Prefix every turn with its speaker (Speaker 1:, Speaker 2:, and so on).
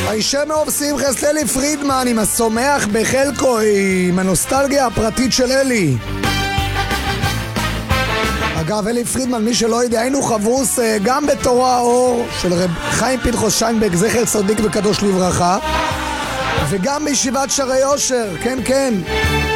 Speaker 1: וישם מאוב שמחס לאלי פרידמן עם השומח בחלקו, עם הנוסטלגיה הפרטית של אלי. אגב, אלי פרידמן, מי שלא יודע, היינו חבוס גם בתור האור של רב חיים פנחס שיינברג, זכר צדיק וקדוש לברכה, וגם בישיבת שערי יושר, כן כן.